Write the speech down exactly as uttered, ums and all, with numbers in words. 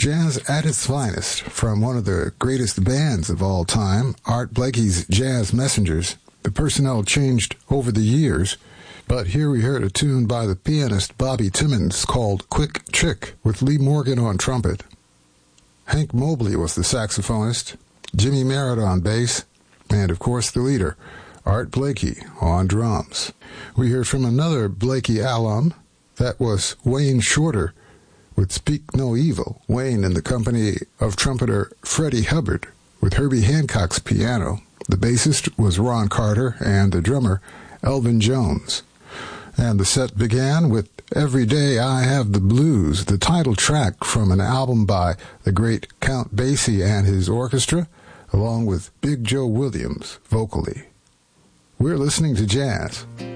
Jazz at its finest from one of the greatest bands of all time, Art Blakey's Jazz Messengers. The personnel changed over the years, but here we heard a tune by the pianist Bobby Timmons called Quick Trick with Lee Morgan on trumpet. Hank Mobley was the saxophonist, Jimmy Merritt on bass, and of course the leader, Art Blakey, on drums. We heard from another Blakey alum, that was Wayne Shorter, with Speak No Evil, Wayne in the company of trumpeter Freddie Hubbard, with Herbie Hancock's piano. The bassist was Ron Carter, and the drummer, Elvin Jones. And the set began with Every Day I Have the Blues, the title track from an album by the great Count Basie and his orchestra, along with Big Joe Williams vocally. We're listening to jazz.